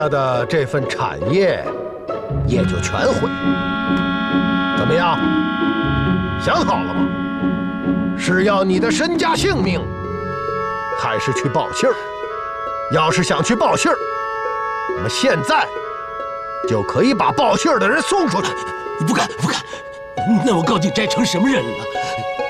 他的这份产业也就全毁。怎么样？想好了吗？是要你的身家性命，还是去报信儿？要是想去报信儿，那么现在就可以把报信儿的人送出去。 不敢，那我告进斋成什么人了？